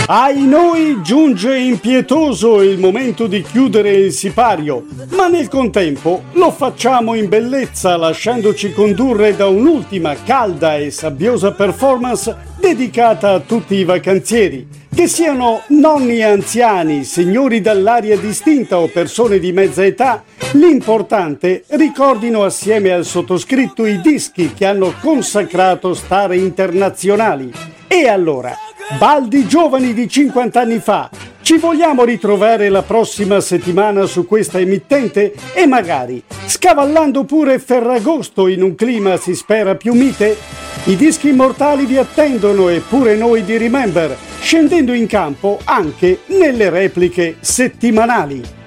Ai noi giunge impietoso il momento di chiudere il sipario, ma nel contempo lo facciamo in bellezza lasciandoci condurre da un'ultima calda e sabbiosa performance dedicata a tutti i vacanzieri, che siano nonni anziani, signori dall'aria distinta o persone di mezza età. L'importante ricordino assieme al sottoscritto i dischi che hanno consacrato star internazionali. E allora, baldi giovani di 50 anni fa, ci vogliamo ritrovare la prossima settimana su questa emittente e magari scavallando pure Ferragosto in un clima si spera più mite? I dischi immortali vi attendono e pure noi di Remember, scendendo in campo anche nelle repliche settimanali.